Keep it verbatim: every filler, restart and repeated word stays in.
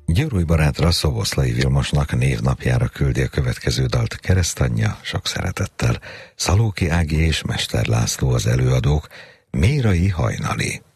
Győrúj barátra, Szoboszlai Vilmosnak névnapjára küldi a következő dalt keresztanyja sok szeretettel. Szalóki Ági és Mester László az előadók. Mérai hajnali.